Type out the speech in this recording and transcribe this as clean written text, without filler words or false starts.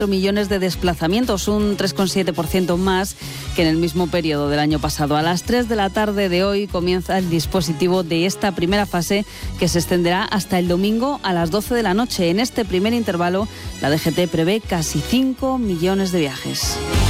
millones de desplazamientos, un 3,7% más que en el mismo periodo del año pasado. A las 3 de la tarde de hoy comienza el dispositivo de esta primera fase, que se extenderá hasta el domingo a las 12 de la noche. En este primer intervalo, la DGT prevé casi 5 millones de viajes.